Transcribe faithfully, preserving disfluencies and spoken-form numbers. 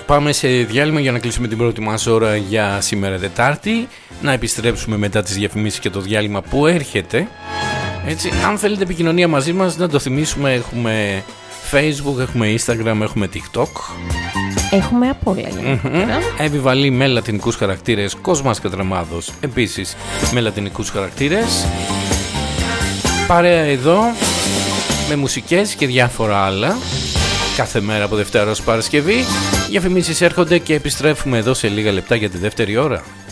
πάμε σε διάλειμμα για να κλείσουμε την πρώτη μας ώρα για σήμερα Τετάρτη. Να επιστρέψουμε μετά τις διαφημίσεις και το διάλειμμα που έρχεται. Έτσι, αν θέλετε επικοινωνία μαζί μας, να το θυμίσουμε, έχουμε Facebook, έχουμε Instagram, έχουμε TikTok. Έχουμε απ' όλα. Mm-hmm. Επιβαλή με λατινικούς χαρακτήρες, Κόσμας Κατραμάδος, επίσης με λατινικούς χαρακτήρες. Παρέα εδώ, με μουσικές και διάφορα άλλα, κάθε μέρα από Δευτέρα ως Παρασκευή. Διαφημίσεις έρχονται και επιστρέφουμε εδώ σε λίγα λεπτά για τη δεύτερη ώρα.